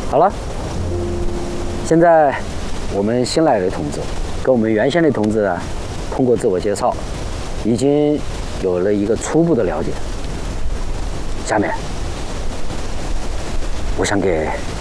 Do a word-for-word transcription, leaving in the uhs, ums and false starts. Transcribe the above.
好了，现在我们新来的同志跟我们原先的同志啊，通过自我介绍，已经有了一个初步的了解。下面，我想给